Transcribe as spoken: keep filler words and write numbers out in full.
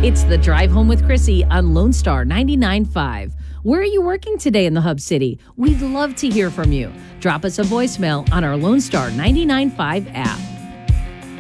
It's the Drive Home with Chrissy on Lone Star ninety-nine point five. Where are you working today in the Hub City? We'd love to hear from you. Drop us a voicemail on our Lone Star ninety-nine point five app.